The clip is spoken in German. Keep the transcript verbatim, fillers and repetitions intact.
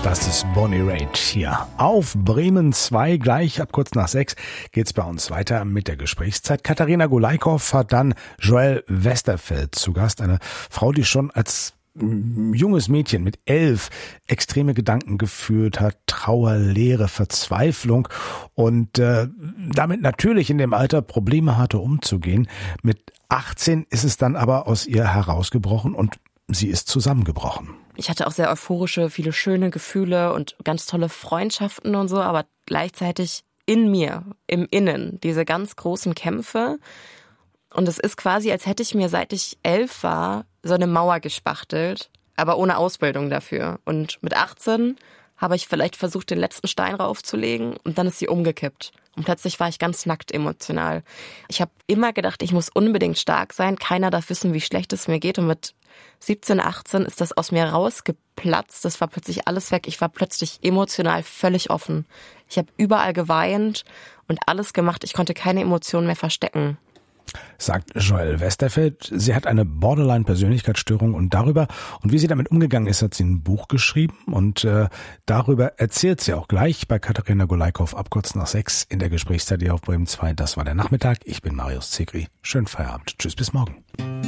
Das ist Bonnie Raitt hier auf Bremen zwei. Gleich ab kurz nach sechs geht's bei uns weiter mit der Gesprächszeit. Katharina Golaikow hat dann Joelle Westerfeld zu Gast. Eine Frau, die schon als junges Mädchen mit elf extreme Gedanken geführt hat, Trauer, Leere, Verzweiflung und äh, damit natürlich in dem Alter Probleme hatte umzugehen. Mit achtzehn ist es dann aber aus ihr herausgebrochen und sie ist zusammengebrochen. Ich hatte auch sehr euphorische, viele schöne Gefühle und ganz tolle Freundschaften und so, aber gleichzeitig in mir, im Innen, diese ganz großen Kämpfe. Und es ist quasi, als hätte ich mir, seit ich elf war, so eine Mauer gespachtelt, aber ohne Ausbildung dafür. Und mit achtzehn habe ich vielleicht versucht, den letzten Stein raufzulegen und dann ist sie umgekippt. Und plötzlich war ich ganz nackt emotional. Ich habe immer gedacht, ich muss unbedingt stark sein. Keiner darf wissen, wie schlecht es mir geht. Und mit siebzehn, achtzehn ist das aus mir rausgeplatzt. Das war plötzlich alles weg. Ich war plötzlich emotional völlig offen. Ich habe überall geweint und alles gemacht. Ich konnte keine Emotionen mehr verstecken. Sagt Joelle Westerfeld. Sie hat eine Borderline-Persönlichkeitsstörung und darüber und wie sie damit umgegangen ist, hat sie ein Buch geschrieben und äh, darüber erzählt sie auch gleich bei Katharina Golaikow ab kurz nach sechs in der Gesprächszeit hier auf Bremen zwei. Das war der Nachmittag. Ich bin Marius Zekri. Schönen Feierabend. Tschüss, bis morgen.